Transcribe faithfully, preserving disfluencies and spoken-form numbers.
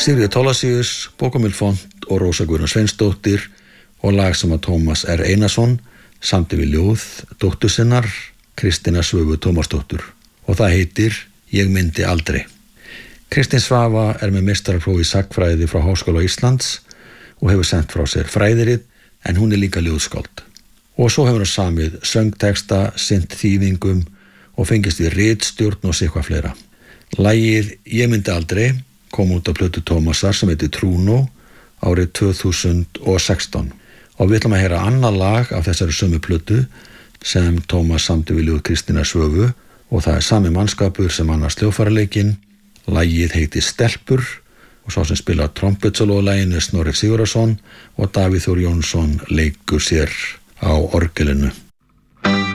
Sigríður Thorlacius, Bókamil Font og Rósa Guðrún Sveinsdóttir og lag sem að Tómas R. Einarsson samdi við ljóð dóttur sinnar, Kristínar Svövu Tómasdóttur, og það heitir Ég myndi aldrei. Kristín Svava er með meistarapróf í sagnfræði frá Háskóla Íslands og hefur sent frá sér fræðirit, en hún er líka ljóðskáld. Og svo hefur hún samið söngteksta, sinnt þýðingum og fengist í ritstjórn og sitthvað fleira. Lagið Ég myndi aldrei kom út á plötu Tómasar sem heitir Trúnó árið tvö þúsund og sextán. Og við ætlum að heyra annað lag af þessari sömu plötu sem Tómas samdi við ljóð Kristínar Svövu, og það er sami mannskapur sem annars hljóðfæraleikinn. Lagið heitir Stelpur og sá sem spilar trompetsólóðlaginu Snorri Sigurðarson og Davíð Þór Jónsson leikur sér á orgelinu.